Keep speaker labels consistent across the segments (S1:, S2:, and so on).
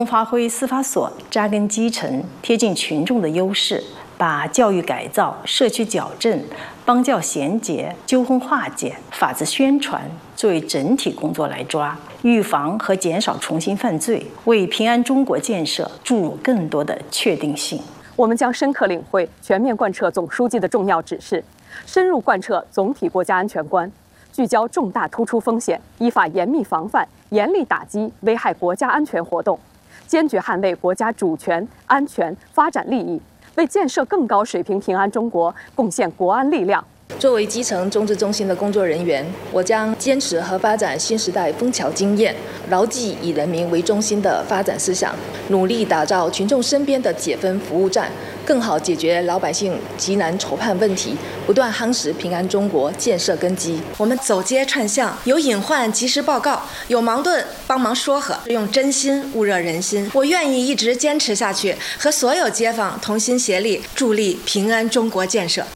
S1: 发挥司法所扎根基层、贴近群众的优势，把教育改造、社区矫正、邦教衔结、纠纷化解、法治宣传作为整体工作来抓，预防和减少重新犯罪，为平安中国建设注入更多的确定性。
S2: 我们将深刻领会、全面贯彻总书记的重要指示，深入贯彻总体国家安全观，聚焦重大突出风险，依法严密防范、严厉打击危害国家安全活动，坚决捍卫国家主权、安全、发展利益，为建设更高水平平安中国贡献国安力量。
S3: 作为基层中治中心的工作人员，我将坚持和发展新时代枫桥经验，牢记以人民为中心的发展思想，努力打造群众身边的解纷服务站，更好解决老百姓急难愁盼问题，不断夯实平安中国建设根基。
S4: 我们走街串巷，有隐患及时报告，有矛盾帮忙说和，用真心焐热人心。我愿意一直坚持下去，和所有街坊同心协力，助力平安中国建设。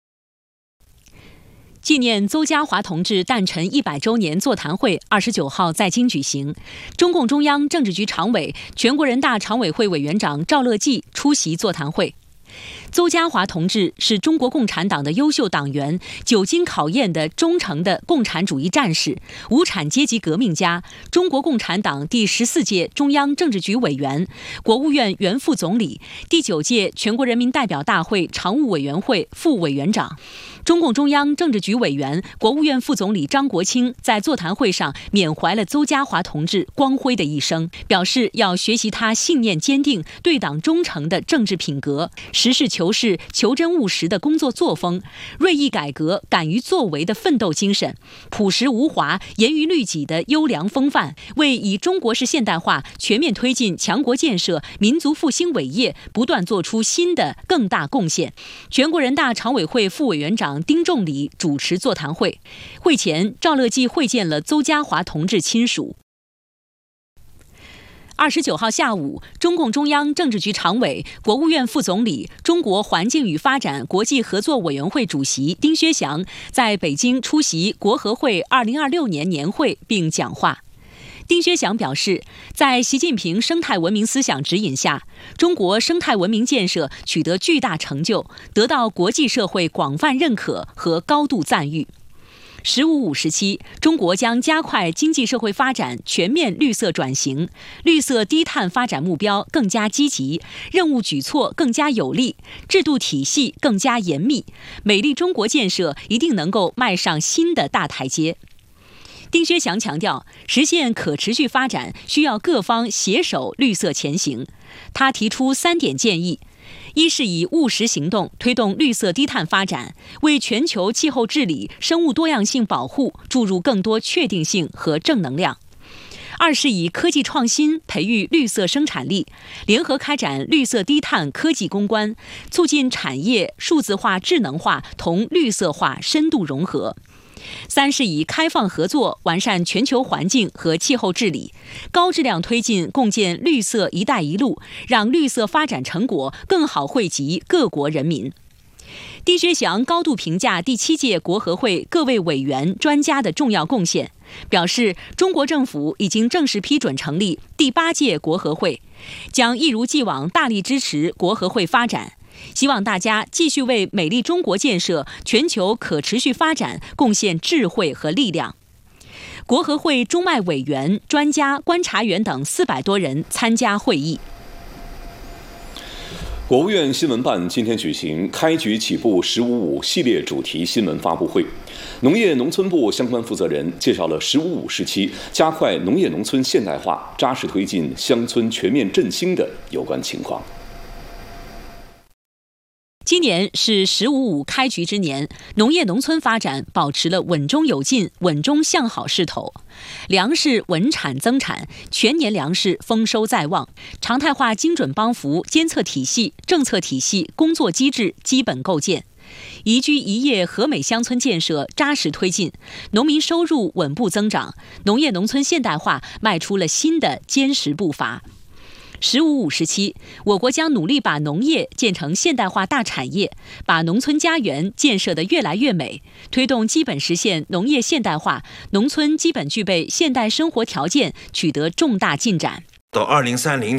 S5: 纪念邹家华同志诞辰100周年座谈会29号在京举行，中共中央政治局常委、全国人大常委会委员长赵乐际出席座谈会。邹家华同志是中国共产党的优秀党员，久经考验的忠诚的共产主义战士，无产阶级革命家，中国共产党第14届中央政治局委员，国务院原副总理，第9届全国人民代表大会常务委员会副委员长。中共中央政治局委员、国务院副总理张国清在座谈会上缅怀了邹家华同志光辉的一生，表示要学习他信念坚定、对党忠诚的政治品格，实事求是、求真务实的工作作风，锐意改革、敢于作为的奋斗精神，朴实无华、严于律己的优良风范，为以中国式现代化全面推进强国建设、民族复兴伟业不断做出新的更大贡献。全国人大常委会副委员长丁仲礼主持座谈会，会前赵乐际会见了邹家华同志亲属。29号下午，中共中央政治局常委、国务院副总理、中国环境与发展国际合作委员会主席丁薛祥在北京出席国合会2026年年会并讲话。丁薛祥表示，在习近平生态文明思想指引下，中国生态文明建设取得巨大成就，得到国际社会广泛认可和高度赞誉。“15+5”时期，中国将加快经济社会发展全面绿色转型，绿色低碳发展目标更加积极，任务举措更加有力，制度体系更加严密，美丽中国建设一定能够迈上新的大台阶。丁薛祥强调，实现可持续发展需要各方携手绿色前行。他提出3点建议：一是以务实行动推动绿色低碳发展，为全球气候治理、生物多样性保护注入更多确定性和正能量；二是以科技创新培育绿色生产力，联合开展绿色低碳科技攻关，促进产业数字化、智能化同绿色化深度融合；三是以开放合作完善全球环境和气候治理，高质量推进共建绿色“一带一路”，让绿色发展成果更好惠及各国人民。丁薛祥高度评价第7届国合会各位委员、专家的重要贡献，表示中国政府已经正式批准成立第8届国合会，将一如既往大力支持国合会发展。希望大家继续为美丽中国建设、全球可持续发展贡献智慧和力量。国合会中外委员、专家、观察员等400多人参加会议。
S6: 国务院新闻办今天举行开局起步“15+5”系列主题新闻发布会，农业农村部相关负责人介绍了“15+5”时期加快农业农村现代化、扎实推进乡村全面振兴的有关情况。
S5: 今年是“15+5”开局之年，农业农村发展保持了稳中有进、稳中向好势头，粮食稳产增产，全年粮食丰收在望，常态化精准帮扶监测体系、政策体系、工作机制基本构建，宜居宜业和美乡村建设扎实推进，农民收入稳步增长，农业农村现代化迈出了新的坚实步伐。“15+5”时期，我国将努力把农业建成现代化大产业，把农村家园建设得越来越美，推动基本实现农业现代化，农村基本具备现代生活条件取得重大进展。
S7: 到2030年。